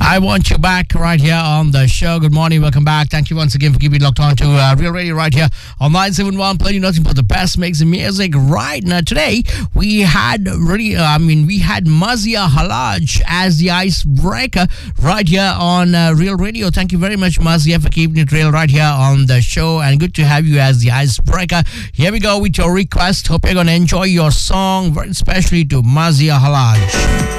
I want you back right here on the show. Good morning, welcome back. Thank you once again for keeping it locked on to Real Radio right here on 971, playing nothing but the best mix of music. Right now, today we had Mazia Halaj as the icebreaker right here on Real Radio. Thank you very much, Mazia, for keeping it real right here on the show, and good to have you as the icebreaker. Here we go with your request. Hope you're going to enjoy your song, very especially to Mazia Halaj.